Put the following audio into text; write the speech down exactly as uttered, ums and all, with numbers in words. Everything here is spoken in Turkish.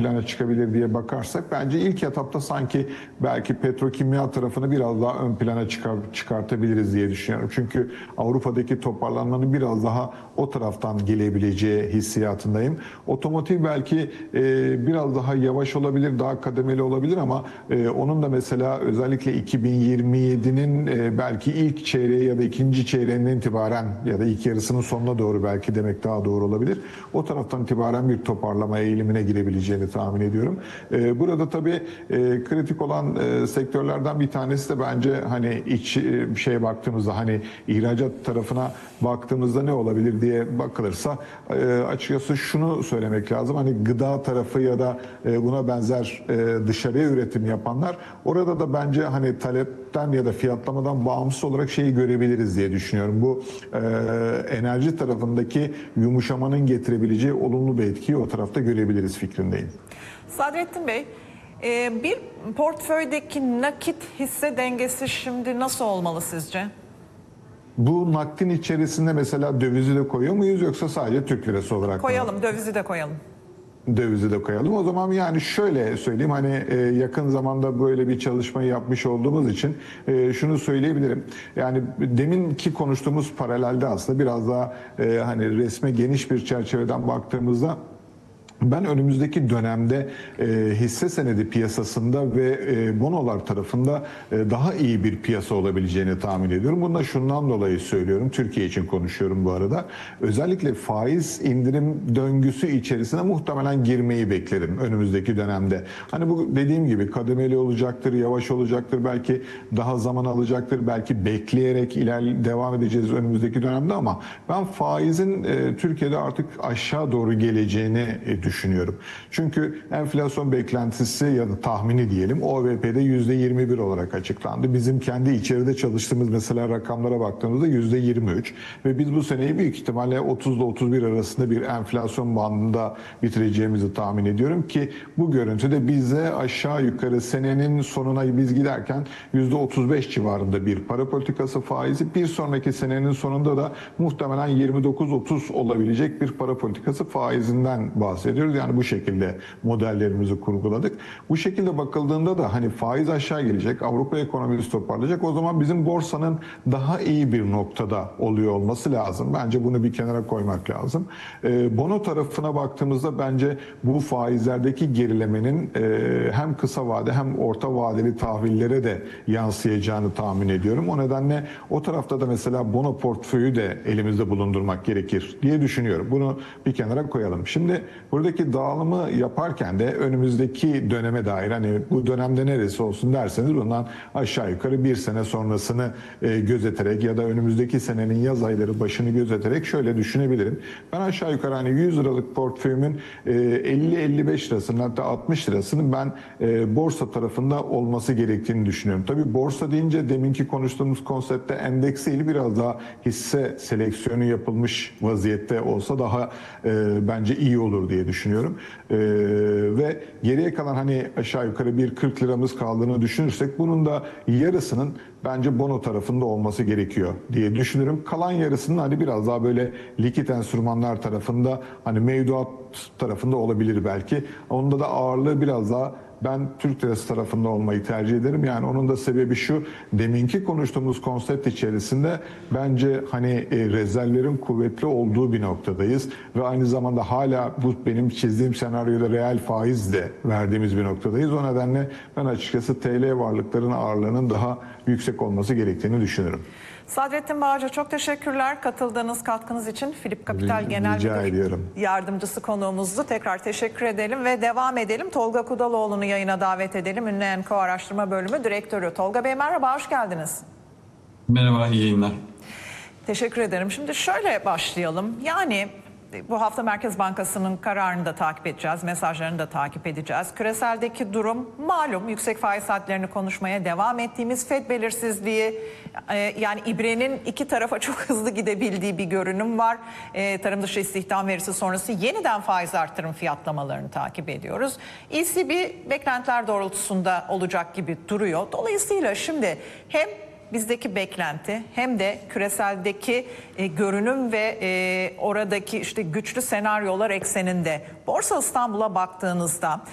plana çıkabilir diye bakarsak bence ilk etapta sanki belki petrokimya tarafını biraz daha ön plana çıkar, çıkartabiliriz diye düşünüyorum. Çünkü Avrupa'daki toparlanmanın biraz daha o taraftan gelebileceği hissiyatındayım. Otomotiv belki e, biraz daha yavaş olabilir, daha kademeli olabilir ama e, onun da mesela özellikle iki bin yirmi yedi'nin e, belki ilk çeyreği ya da ikinci çeyreğinden itibaren ya da ilk yarısının sonuna doğru belki demek daha doğru olabilir. O taraftan itibaren bir toparlama eğilimine girebileceğini tahmin ediyorum. E, burada tabii e, kritik olan e, sektörlerden bir tanesi de bence hani iç e, şeye baktığımızda hani ihracat tarafına baktığımızda ne olabilir diye bakılırsa e, açıkçası şunu söylemek lazım. Hani gıda tarafı ya da e, buna benzer e, dışarıya üretim yapanlar orada da bence hani talepten ya da fiyatlamadan bağımsız olarak şeyi görebiliriz diye düşünüyorum. Bu e, enerji tarafındaki yumuşamanın getirebileceği olumlu bir etkiyi o tarafta görebiliriz fikrindeyim. Sadrettin Bey, bir portföydeki nakit hisse dengesi şimdi nasıl olmalı sizce? Bu nakdin içerisinde mesela dövizi de koyuyor muyuz yoksa sadece Türk lirası olarak koyalım, mı? dövizi de koyalım. Dövizi de koyalım. O zaman yani şöyle söyleyeyim hani yakın zamanda böyle bir çalışmayı yapmış olduğumuz için şunu söyleyebilirim. Yani deminki konuştuğumuz paralelde aslında biraz daha hani resme geniş bir çerçeveden baktığımızda ben önümüzdeki dönemde e, hisse senedi piyasasında ve e, bonolar tarafında e, daha iyi bir piyasa olabileceğini tahmin ediyorum. Bunu da şundan dolayı söylüyorum. Türkiye için konuşuyorum bu arada. Özellikle faiz indirim döngüsü içerisine muhtemelen girmeyi beklerim önümüzdeki dönemde. Hani bu dediğim gibi kademeli olacaktır, yavaş olacaktır, belki daha zaman alacaktır, belki bekleyerek iler devam edeceğiz önümüzdeki dönemde ama ben faizin e, Türkiye'de artık aşağı doğru geleceğini e, düşünüyorum. düşünüyorum. Çünkü enflasyon beklentisi ya da tahmini diyelim O V P'de yüzde yirmi bir olarak açıklandı. Bizim kendi içeride çalıştığımız mesela rakamlara baktığımızda yüzde yirmi üç ve biz bu seneyi büyük ihtimalle otuz ile otuz bir arasında bir enflasyon bandında bitireceğimizi tahmin ediyorum ki bu görüntüde bize aşağı yukarı senenin sonuna biz giderken yüzde otuz beş civarında bir para politikası faizi, bir sonraki senenin sonunda da muhtemelen yirmi dokuz otuz olabilecek bir para politikası faizinden bahsediyoruz. Yani bu şekilde modellerimizi kurguladık. Bu şekilde bakıldığında da hani faiz aşağı gelecek, Avrupa ekonomisi toparlayacak. O zaman bizim borsanın daha iyi bir noktada oluyor olması lazım. Bence bunu bir kenara koymak lazım. E, bono tarafına baktığımızda bence bu faizlerdeki gerilemenin e, hem kısa vade hem orta vadeli tahvillere de yansıyacağını tahmin ediyorum. O nedenle o tarafta da mesela bono portföyü de elimizde bulundurmak gerekir diye düşünüyorum. Bunu bir kenara koyalım. Şimdi buradaki dağılımı yaparken de önümüzdeki döneme dair hani bu dönemde neresi olsun derseniz bundan aşağı yukarı bir sene sonrasını e, gözeterek ya da önümüzdeki senenin yaz ayları başını gözeterek şöyle düşünebilirim. Ben aşağı yukarı hani yüz liralık portföyümün e, elli elli beş lirasının hatta altmış lirasının ben e, borsa tarafında olması gerektiğini düşünüyorum. Tabii borsa deyince deminki konuştuğumuz konseptte endeks değil biraz daha hisse seleksiyonu yapılmış vaziyette olsa daha e, bence iyi olur diye düşünüyorum. Ee, ve geriye kalan hani aşağı yukarı bir kırk liramız kaldığını düşünürsek bunun da yarısının bence bono tarafında olması gerekiyor diye düşünürüm. Kalan yarısının hani biraz daha böyle likit enstrümanlar tarafında hani mevduat tarafında olabilir belki. Onda da ağırlığı biraz daha ben Türk lirası tarafında olmayı tercih ederim. Yani onun da sebebi şu, deminki konuştuğumuz konsept içerisinde bence hani e, rezervlerin kuvvetli olduğu bir noktadayız. Ve aynı zamanda hala bu benim çizdiğim senaryoda reel faiz de verdiğimiz bir noktadayız. O nedenle ben açıkçası T L varlıkların ağırlığının daha yüksek olması gerektiğini düşünüyorum. Sadrettin Bağcı çok teşekkürler katıldığınız katkınız için. Philip Capital Genel Rica Müdür ediyorum. Yardımcısı konuğumuzdu. Tekrar teşekkür edelim ve devam edelim. Tolga Kudaloğlu'nu yayına davet edelim. Ünlü Enko Araştırma Bölümü Direktörü. Tolga Bey merhaba, hoş geldiniz. Merhaba, iyi yayınlar. Teşekkür ederim. Şimdi şöyle başlayalım. Yani bu hafta Merkez Bankası'nın kararını da takip edeceğiz, mesajlarını da takip edeceğiz. Küreseldeki durum malum, yüksek faiz saatlerini konuşmaya devam ettiğimiz Fed belirsizliği, yani ibrenin iki tarafa çok hızlı gidebildiği bir görünüm var. Tarım dışı istihdam verisi sonrası yeniden faiz artırım fiyatlamalarını takip ediyoruz. E C B beklentiler doğrultusunda olacak gibi duruyor. Dolayısıyla şimdi hem bizdeki beklenti hem de küreseldeki e, görünüm ve e, oradaki işte güçlü senaryolar ekseninde Borsa İstanbul'a baktığınızda